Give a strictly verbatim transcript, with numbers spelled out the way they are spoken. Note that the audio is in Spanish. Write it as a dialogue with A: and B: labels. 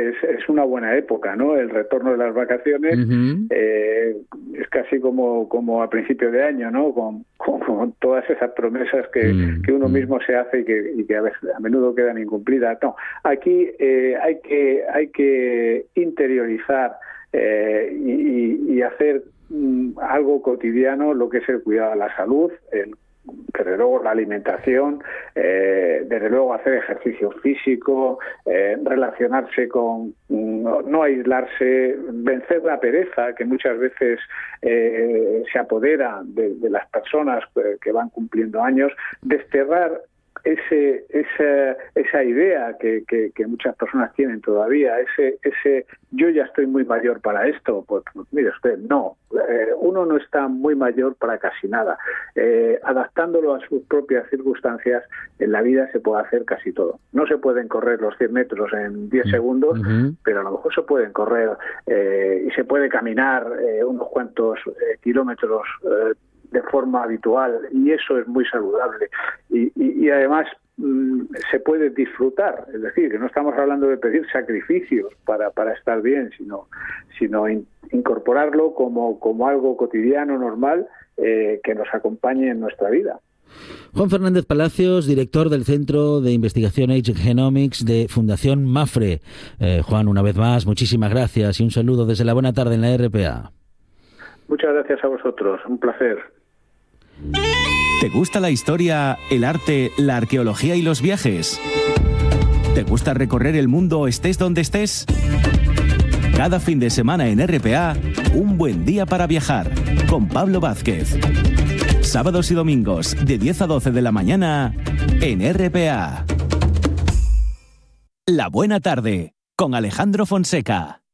A: es, es una buena época, ¿no? El retorno de las vacaciones uh-huh. eh, es casi como, como a principio de año, ¿no? Con, con, con todas esas promesas que, uh-huh. que uno mismo se hace y que, y que a veces, a menudo quedan incumplidas. No, aquí eh, hay que hay que interiorizar eh, y, y hacer mm, algo cotidiano, lo que es el cuidado de la salud, el desde luego la alimentación, eh, desde luego hacer ejercicio físico, eh, relacionarse con, no, no aislarse, vencer la pereza que muchas veces eh, se apodera de, de las personas que van cumpliendo años, desterrar ese esa esa idea que, que, que muchas personas tienen todavía, ese ese yo ya estoy muy mayor para esto. Pues, pues mire usted, no, eh, uno no está muy mayor para casi nada. Eh, adaptándolo a sus propias circunstancias, en la vida se puede hacer casi todo. No se pueden correr los cien metros en diez segundos, uh-huh. pero a lo mejor se pueden correr eh, y se puede caminar eh, unos cuantos eh, kilómetros eh, de forma habitual, y eso es muy saludable y, y, y además mmm, se puede disfrutar, es decir, que no estamos hablando de pedir sacrificios para, para estar bien, sino, sino in, incorporarlo como, como algo cotidiano, normal, eh, que nos acompañe en nuestra vida.
B: Juan Fernández Palacios, director del Centro de Investigación Age Genomics de Fundación Mafre. Eh, Juan, una vez más, muchísimas gracias y un saludo desde la Buena Tarde en la R P A.
A: Muchas gracias a vosotros, un placer.
C: ¿Te gusta la historia, el arte, la arqueología y los viajes? ¿Te gusta recorrer el mundo estés donde estés? Cada fin de semana en R P A, un buen día para viajar, con Pablo Vázquez. Sábados y domingos, de diez a doce de la mañana, en R P A. La Buena Tarde, con Alejandro Fonseca.